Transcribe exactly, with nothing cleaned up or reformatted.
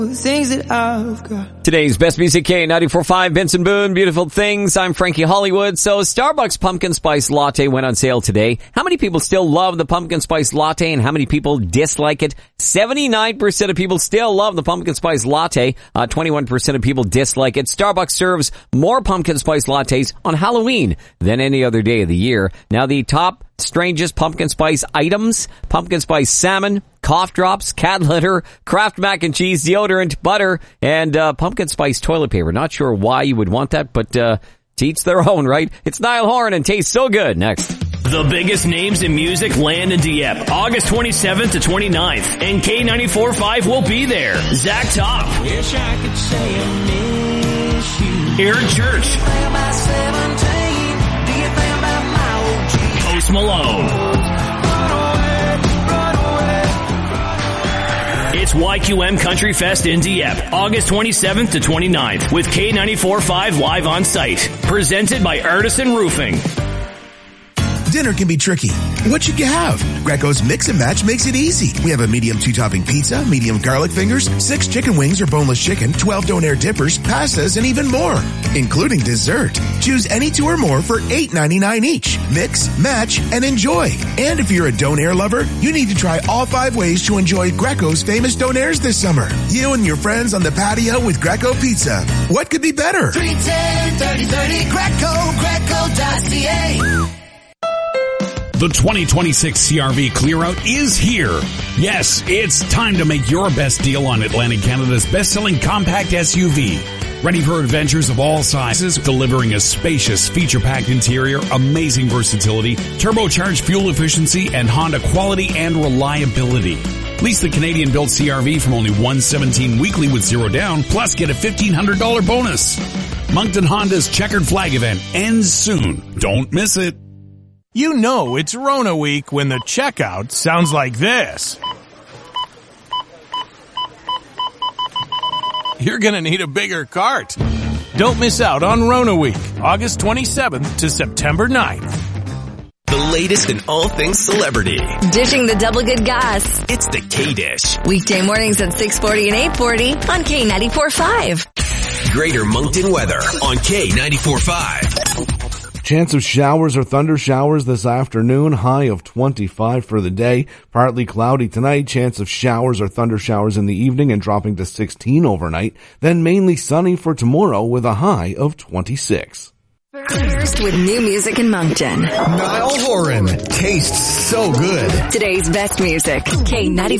The things that I've got. Today's best music, K ninety-four point five, Benson Boone, Beautiful Things. I'm Frankie Hollywood. So Starbucks Pumpkin Spice Latte went on sale today. How many people still love the Pumpkin Spice Latte and how many people dislike it? seventy-nine percent of people still love the Pumpkin Spice Latte. Uh, twenty-one percent of people dislike it. Starbucks serves more Pumpkin Spice Lattes on Halloween than any other day of the year. Now the top strangest pumpkin spice items: pumpkin spice salmon, cough drops, cat litter, Kraft mac and cheese, deodorant, butter, and uh, pumpkin spice toilet paper. Not sure why you would want that, but uh, to each their own, right? It's Niall Horan and Tastes So Good next. The biggest names in music land in Dieppe, August twenty-seventh to twenty-ninth, and K ninety-four point five will be there. Zach Top, Wish I could say I miss you. Aaron Church, Post Malone. It's Y Q M Country Fest in Dieppe, August twenty-seventh to twenty-ninth, with K ninety-four point five live on site. Presented by Artisan Roofing. Dinner can be tricky. What should you have? Greco's Mix and Match makes it easy. We have a medium two-topping pizza, medium garlic fingers, six chicken wings or boneless chicken, twelve donair dippers, pastas, and even more, including dessert. Choose any two or more for eight ninety-nine each. Mix, match, and enjoy. And if you're a donair lover, you need to try all five ways to enjoy Greco's famous donairs this summer. You and your friends on the patio with Greco Pizza. What could be better? three ten, thirty thirty, Greco, greco dot c a. The twenty twenty-six C R V Clear-Out is here. Yes, it's time to make your best deal on Atlantic Canada's best-selling compact S U V. Ready for adventures of all sizes, delivering a spacious, feature-packed interior, amazing versatility, turbocharged fuel efficiency, and Honda quality and reliability. Lease the Canadian-built C R V from only one hundred seventeen dollars weekly with zero down, plus get a fifteen hundred dollars bonus. Moncton Honda's Checkered Flag event ends soon. Don't miss it. You know it's Rona week when the checkout sounds like this. You're gonna need a bigger cart. Don't miss out on Rona week, August twenty-seventh to September ninth. The latest in all things celebrity. Dishing the double good gas. It's the K-Dish. Weekday mornings at six forty and eight forty on K ninety-four point five. Greater Moncton weather on K ninety-four point five. Chance of showers or thunder showers this afternoon, high of twenty-five for the day. Partly cloudy tonight, chance of showers or thunder showers in the evening and dropping to sixteen overnight. Then mainly sunny for tomorrow with a high of twenty-six. First with new music in Moncton. Niall Horan, Tastes So Good. Today's best music, K ninety-four.